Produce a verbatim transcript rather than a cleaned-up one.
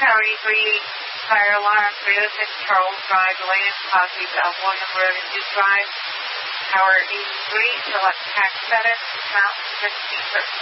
Tower E three, fire alarm, three oh six Charles Drive, Delaney, Coffee, South William Road, and Duke Drive. Tower E three, select tax status, Mountain fifteen thirteen.